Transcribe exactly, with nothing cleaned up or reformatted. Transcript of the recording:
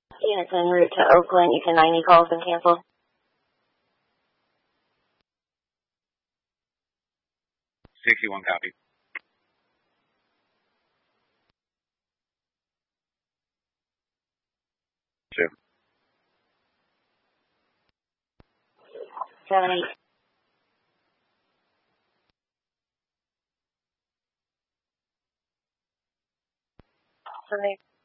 Units en route to Oakland. You can ninety calls and cancel. sixty-one copy. Two. Seven eight. Seven eight.